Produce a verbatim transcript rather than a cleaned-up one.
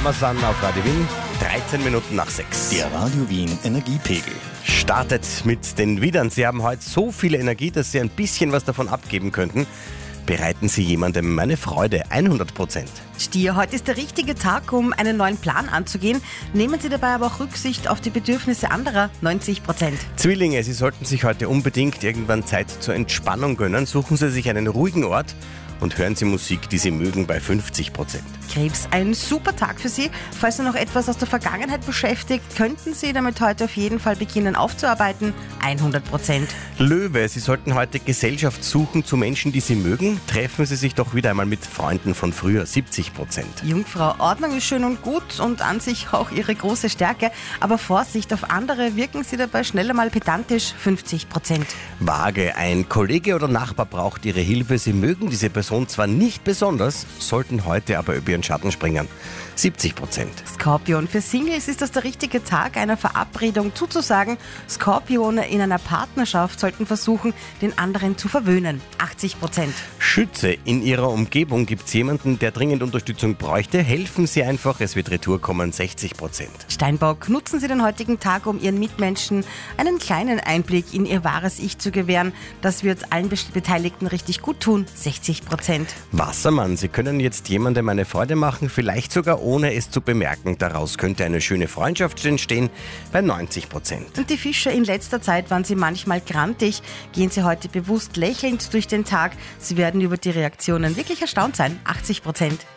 Amazon auf Radio Wien, dreizehn Minuten nach sechs. Der Radio Wien Energiepegel. Startet mit den Widern. Sie haben heute so viel Energie, dass Sie ein bisschen was davon abgeben könnten. Bereiten Sie jemandem eine Freude, hundert Prozent. Stier, heute ist der richtige Tag, um einen neuen Plan anzugehen. Nehmen Sie dabei aber auch Rücksicht auf die Bedürfnisse anderer, neunzig Prozent. Zwillinge, Sie sollten sich heute unbedingt irgendwann Zeit zur Entspannung gönnen. Suchen Sie sich einen ruhigen Ort und hören Sie Musik, die Sie mögen, bei fünfzig Prozent. Krebs, ein super Tag für Sie. Falls Sie noch etwas aus der Vergangenheit beschäftigt, könnten Sie damit heute auf jeden Fall beginnen aufzuarbeiten, hundert Prozent. Löwe, Sie sollten heute Gesellschaft suchen zu Menschen, die Sie mögen. Treffen Sie sich doch wieder einmal mit Freunden von früher, siebzig Prozent. Jungfrau, Ordnung ist schön und gut und an sich auch Ihre große Stärke, aber Vorsicht, auf andere wirken Sie dabei schneller mal pedantisch, fünfzig Prozent. Waage, ein Kollege oder Nachbar braucht Ihre Hilfe. Sie mögen diese Person zwar nicht besonders, sollten heute aber über ihren Schatten springen, siebzig Prozent. Skorpion, für Singles ist das der richtige Tag, einer Verabredung zuzusagen. Skorpione in einer Partnerschaft sollten versuchen, den anderen zu verwöhnen, achtzig Prozent. Schütze, in Ihrer Umgebung gibt es jemanden, der dringend Unterstützung bräuchte. Helfen Sie einfach, es wird Retour kommen, sechzig Prozent. Steinbock, nutzen Sie den heutigen Tag, um Ihren Mitmenschen einen kleinen Einblick in ihr wahres Ich zu gewähren. Das wird allen Beteiligten richtig gut tun, sechzig Prozent. Wassermann, Sie können jetzt jemandem eine Freude machen, vielleicht sogar ohne es zu bemerken. Daraus könnte eine schöne Freundschaft entstehen, bei neunzig Prozent. Und die Fische, in letzter Zeit waren Sie manchmal grantig. Gehen Sie heute bewusst lächelnd durch den Tag. Sie werden über die Reaktionen wirklich erstaunt sein, achtzig Prozent.